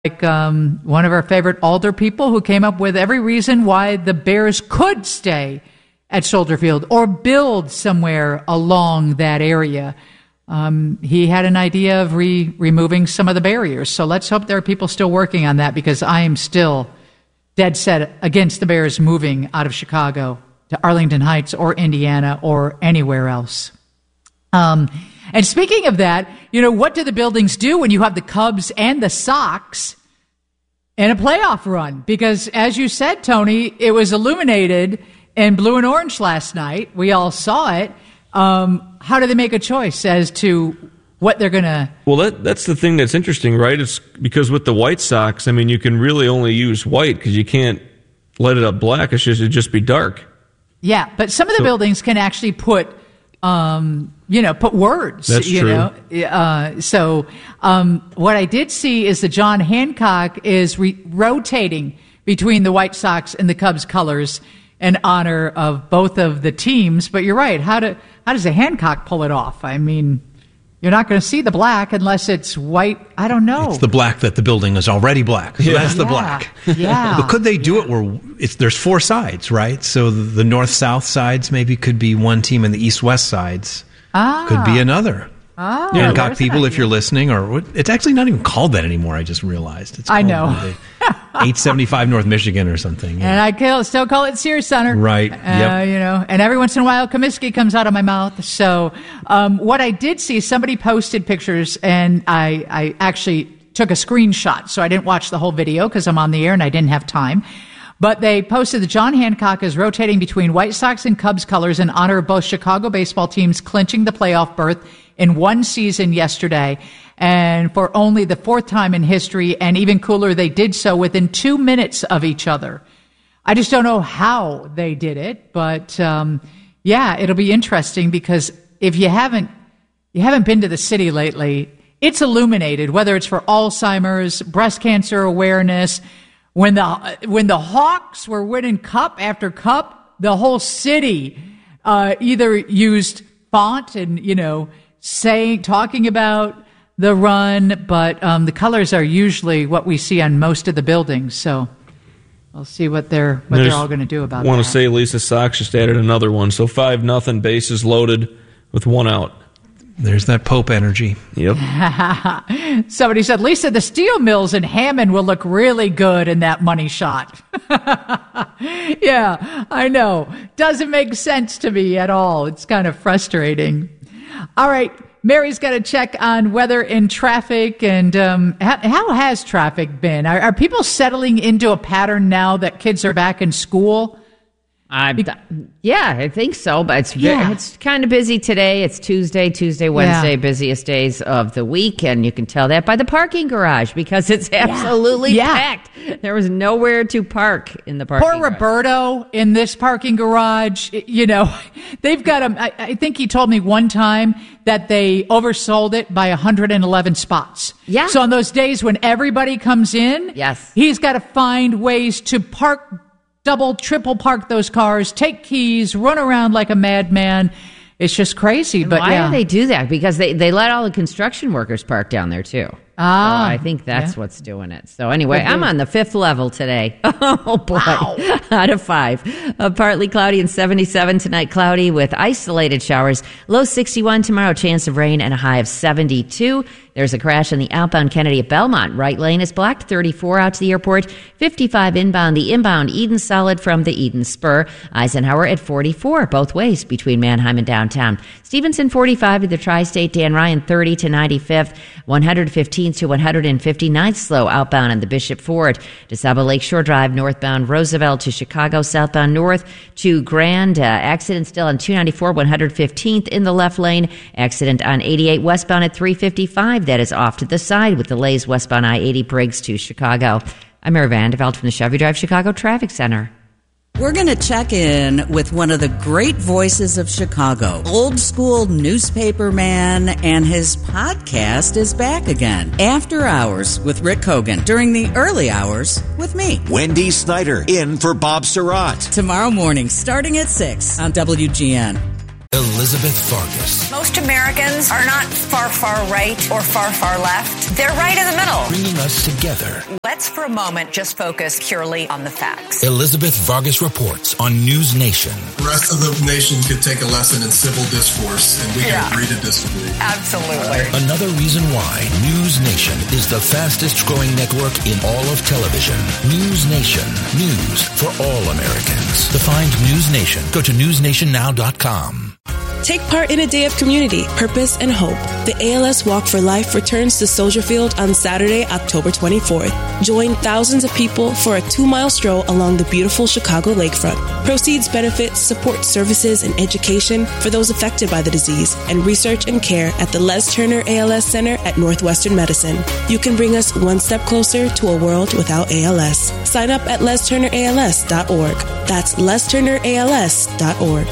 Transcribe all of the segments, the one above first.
like one of our favorite Alder people who came up with every reason why the Bears could stay at Soldier Field or build somewhere along that area. He had an idea of removing some of the barriers. So let's hope there are people still working on that, because I am still dead set against the Bears moving out of Chicago to Arlington Heights or Indiana or anywhere else. And speaking of that, what do the buildings do when you have the Cubs and the Sox in a playoff run? Because as you said, Tony, it was illuminated in blue and orange last night. We all saw it. How do they make a choice as to what they're going to... Well, that's the thing that's interesting, right? It's because with the White Sox, you can really only use white because you can't let it up black. It'd just be dark. Yeah, but some of the buildings can actually put words. That's true. So what I did see is that John Hancock is rotating between the White Sox and the Cubs colors in honor of both of the teams. But you're right. How does a Hancock pull it off? You're not going to see the black unless it's white. I don't know. It's the black that the building is already black. So that's the black. Yeah. But could they do it where there's four sides, right? So the north-south sides maybe could be one team and the east-west sides could be another. Hancock people, if you're listening, or it's actually not even called that anymore. I just realized. It's I know. 875 North Michigan or something. Yeah. And I still call it Sears Center. Right. Yep. And every once in a while, Comiskey comes out of my mouth. So what I did see, somebody posted pictures, and I actually took a screenshot. So I didn't watch the whole video because I'm on the air and I didn't have time. But they posted that John Hancock is rotating between White Sox and Cubs colors in honor of both Chicago baseball teams clinching the playoff berth in one season yesterday, and for only the fourth time in history. And even cooler, they did so within 2 minutes of each other. I just don't know how they did it, but it'll be interesting, because if you haven't been to the city lately, it's illuminated, whether it's for Alzheimer's, breast cancer awareness. When the Hawks were winning cup after cup, the whole city either used font and talking about the run, but the colors are usually what we see on most of the buildings. So we'll see what they're all going to do about that. I want to say Lisa Sox just added another one, so 5-0, bases loaded with one out. There's that Pope energy. Yep. Somebody said, Lisa, the steel mills in Hammond will look really good in that money shot. Yeah, I know. Doesn't make sense to me at all. It's kind of frustrating. All right. Mary's got to check on weather and traffic. And how has traffic been? Are people settling into a pattern now that kids are back in school? I think so, but it's kind of busy today. It's Tuesday, Wednesday, busiest days of the week, and you can tell that by the parking garage, because it's absolutely packed. There was nowhere to park in the parking garage. Poor Roberto in this parking garage. They've got him. I think he told me one time that they oversold it by 111 spots. Yeah. So on those days when everybody comes in, he's got to find ways to park, double, triple park those cars, take keys, run around like a madman. It's just crazy. But why do they do that? Because they let all the construction workers park down there too. So I think that's what's doing it. So anyway, I'm on the 5th level today. Oh boy. Wow. Out of 5. Partly cloudy and 77 tonight. Cloudy with isolated showers. Low 61 tomorrow. Chance of rain and a high of 72. There's a crash on the outbound Kennedy at Belmont. Right lane is blocked. 34 out to the airport. 55 inbound. The inbound Eden solid from the Eden Spur. Eisenhower at 44 both ways between Manheim and downtown. Stevenson 45 to the Tri-State. Dan Ryan 30 to 95th. 115 to 159th slow outbound on the Bishop Ford. DeSable Lakeshore Drive northbound Roosevelt to Chicago, southbound north to Grand. Accident still on 294 115th in the left lane. Accident on 88 westbound at 355. That is off to the side with delays westbound I-80 Briggs to Chicago. I'm Mary Vandeveld from the Chevy Drive Chicago Traffic Center. We're going to check in with one of the great voices of Chicago, old school newspaper man, and his podcast is back again. After Hours with Rick Hogan, during the early hours with me, Wendy Snyder, in for Bob Surratt. Tomorrow morning, starting at 6 on WGN. Elizabeth Farkas. Most Americans are not far, far right or far, far left. They're right in the middle. Bringing us together. Let's for a moment just focus purely on the facts. Elizabeth Vargas reports on News Nation. The rest of the nation could take a lesson in civil discourse, and we can agree to disagree. Absolutely. Another reason why News Nation is the fastest growing network in all of television. News Nation. News for all Americans. To find News Nation, go to newsnationnow.com. Take part in a day of community, purpose, and hope. The ALS Walk for Life returns to Soldier Field on Saturday, October 24th. Join thousands of people for a 2-mile stroll along the beautiful Chicago lakefront. Proceeds benefit support services and education for those affected by the disease and research and care at the Les Turner ALS Center at Northwestern Medicine. You can bring us one step closer to a world without ALS. Sign up at lesturnerals.org. That's lesturnerals.org.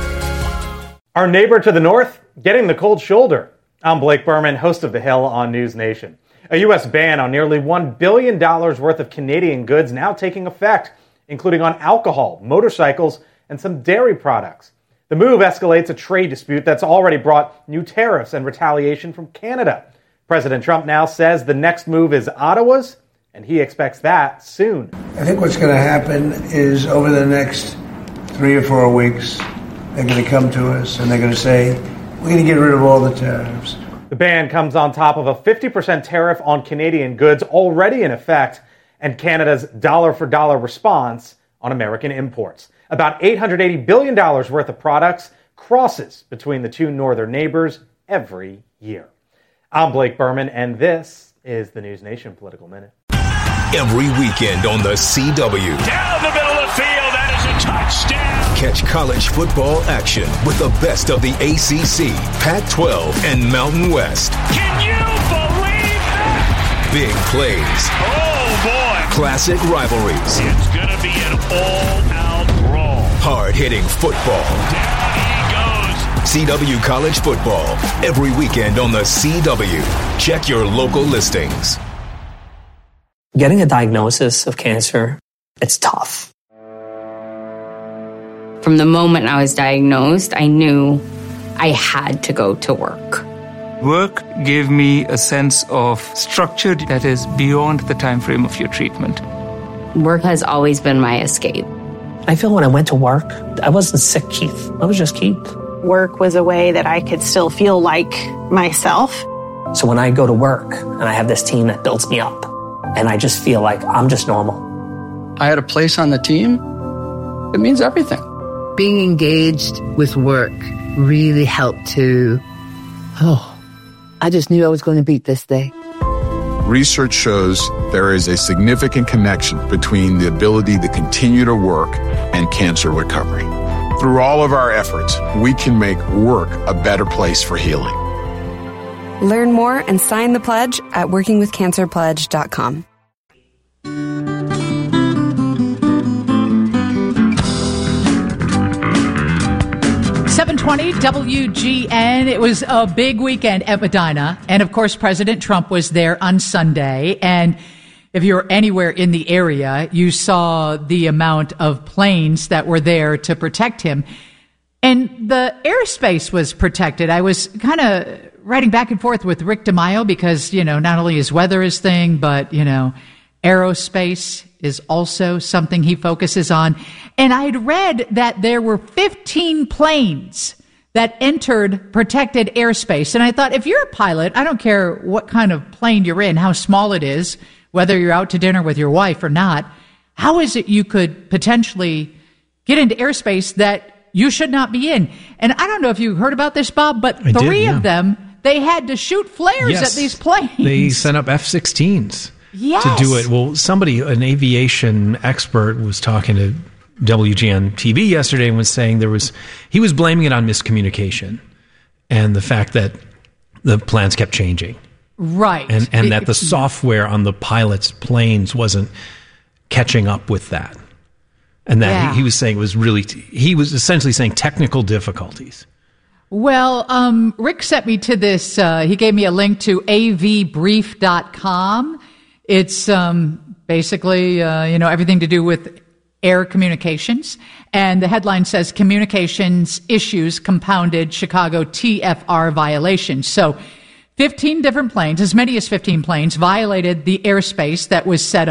Our neighbor to the north, getting the cold shoulder. I'm Blake Berman, host of The Hill on News Nation. A U.S. ban on nearly $1 billion worth of Canadian goods now taking effect, including on alcohol, motorcycles, and some dairy products. The move escalates a trade dispute that's already brought new tariffs and retaliation from Canada. President Trump now says the next move is Ottawa's, and he expects that soon. I think what's going to happen is over the next 3 or 4 weeks, they're going to come to us and they're going to say, we're going to get rid of all the tariffs. The ban comes on top of a 50% tariff on Canadian goods already in effect and Canada's dollar-for-dollar response on American imports. About $880 billion worth of products crosses between the two northern neighbors every year. I'm Blake Berman, and this is the News Nation Political Minute. Every weekend on the CW. Down the middle of the field, that is a touchdown. Catch college football action with the best of the ACC, Pac-12, and Mountain West. Can you believe that? Big plays. Oh, boy. Classic rivalries. It's going to be an all-out brawl. Hard-hitting football. Down he goes. CW College Football. Every weekend on the CW. Check your local listings. Getting a diagnosis of cancer, it's tough. From the moment I was diagnosed, I knew I had to go to work. Work gave me a sense of structure that is beyond the time frame of your treatment. Work has always been my escape. I feel when I went to work, I wasn't sick, Keith. I was just Keith. Work was a way that I could still feel like myself. So when I go to work and I have this team that builds me up, and I just feel like I'm just normal. I had a place on the team. It means everything. Being engaged with work really helped to, I just knew I was going to beat this day. Research shows there is a significant connection between the ability to continue to work and cancer recovery. Through all of our efforts, we can make work a better place for healing. Learn more and sign the pledge at workingwithcancerpledge.com. 720 WGN. It was a big weekend at Medina. And of course, President Trump was there on Sunday. And if you're anywhere in the area, you saw the amount of planes that were there to protect him. And the airspace was protected. I was kind of writing back and forth with Rick DeMaio because, not only his weather is thing, but, aerospace is also something he focuses on. And I had read that there were 15 planes that entered protected airspace. And I thought, if you're a pilot, I don't care what kind of plane you're in, how small it is, whether you're out to dinner with your wife or not, how is it you could potentially get into airspace that you should not be in? And I don't know if you heard about this, Bob, but three of them, they had to shoot flares at these planes. They sent up F-16s. Yes. To do it. Well, an aviation expert was talking to WGN TV yesterday and was saying he was blaming it on miscommunication and the fact that the plans kept changing. Right. And that the software on the pilot's planes wasn't catching up with that. And that he was saying he was essentially saying technical difficulties. Well, Rick sent me to this, he gave me a link to avbrief.com. It's basically, everything to do with air communications. And the headline says communications issues compounded Chicago TFR violations. So 15 different planes, as many as 15 planes, violated the airspace that was set up